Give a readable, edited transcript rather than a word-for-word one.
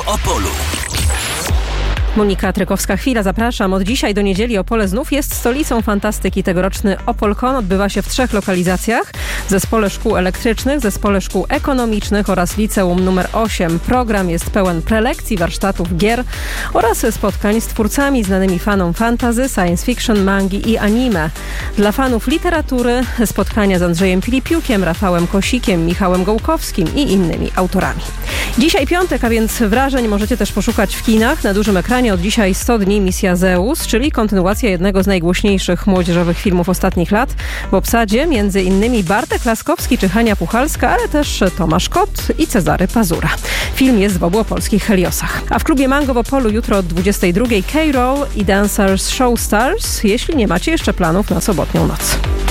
Opolu. Monika Trykowska-Chwila, zapraszam. Od dzisiaj do niedzieli Opole znów jest stolicą fantastyki. Tegoroczny OpolCon odbywa się w 3 lokalizacjach. W Zespole Szkół Elektrycznych, Zespole Szkół Ekonomicznych oraz Liceum nr 8. Program jest pełen prelekcji, warsztatów, gier oraz spotkań z twórcami znanymi fanom fantasy, science fiction, mangi i anime. Dla fanów literatury spotkania z Andrzejem Filipiukiem, Rafałem Kosikiem, Michałem Gołkowskim i innymi autorami. Dzisiaj piątek, a więc wrażeń możecie też poszukać w kinach. Na dużym ekranie od dzisiaj 100 dni Misja Zeus, czyli kontynuacja jednego z najgłośniejszych młodzieżowych filmów ostatnich lat. W obsadzie m.in. Bartek Laskowski czy Hania Puchalska, ale też Tomasz Kot i Cezary Pazura. Film jest w obu opolskich Heliosach. A w klubie Mango w Opolu jutro od 22 K-Roll i Dancers Show Stars, jeśli nie macie jeszcze planów na sobotnią noc.